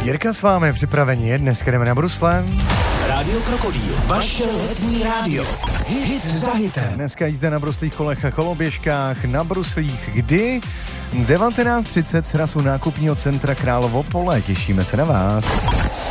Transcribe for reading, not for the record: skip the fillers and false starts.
Jirka s vámi připraveni, dneska jdeme na brusle. Rádio Krokodýl, vaše letní rádio. Hit za hitem. Dneska jízda na bruslích kolech a koloběžkách na bruslích, kdy 19:30 z hrazu nákupního centra Královo Pole. Těšíme se na vás.